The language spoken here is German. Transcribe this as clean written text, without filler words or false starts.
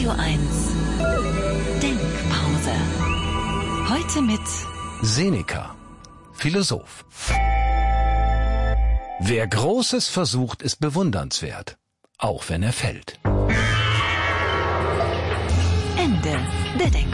Radio 1 Denkpause. Heute mit Seneca, Philosoph. Wer Großes versucht, ist bewundernswert, auch wenn er fällt. Ende der Denkpause.